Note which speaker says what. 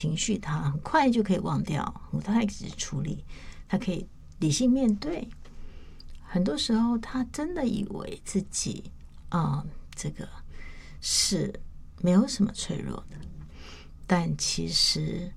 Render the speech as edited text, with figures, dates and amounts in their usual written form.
Speaker 1: 情绪他很快就可以忘掉，很快开始处理，他可以理性面对。很多时候他真的以为自己这个是没有什么脆弱的，但其实